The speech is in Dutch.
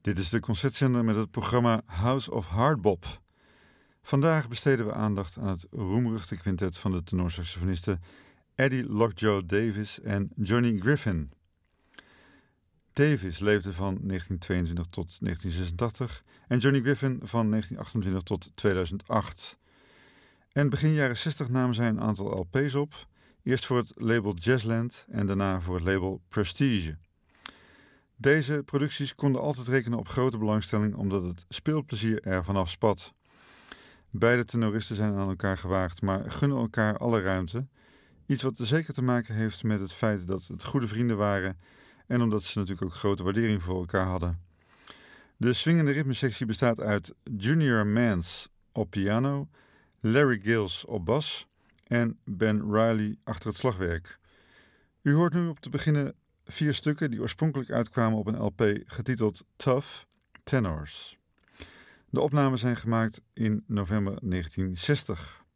Dit is de Concertzender met het programma House of Hardbop. Vandaag besteden we aandacht aan het roemruchte quintet van de tenorsaxofonisten Eddie Lockjaw Davis en Johnny Griffin. Davis leefde van 1922 tot 1986 en Johnny Griffin van 1928 tot 2008. En begin jaren 60 namen zij een aantal LP's op, eerst voor het label Jazzland en daarna voor het label Prestige. Deze producties konden altijd rekenen op grote belangstelling omdat het speelplezier er vanaf spat. Beide tenoristen zijn aan elkaar gewaagd, maar gunnen elkaar alle ruimte. Iets wat zeker te maken heeft met het feit dat het goede vrienden waren en omdat ze natuurlijk ook grote waardering voor elkaar hadden. De swingende ritmesectie bestaat uit Junior Mance op piano, Larry Gills op bas en Ben Riley achter het slagwerk. U hoort nu op te beginnen 4 stukken die oorspronkelijk uitkwamen op een LP getiteld Tough Tenors. De opnames zijn gemaakt in november 1960.